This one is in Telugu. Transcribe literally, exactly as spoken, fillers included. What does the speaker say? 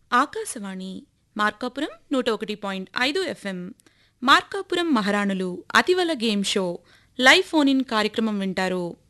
ఆకాశవాణి మార్కాపురం నూట ఒకటి పాయింట్ ఐదు ఎఫ్ఎం. మార్కాపురం మహారాణులు అతివల game show live phone in కార్యక్రమం వింటారు.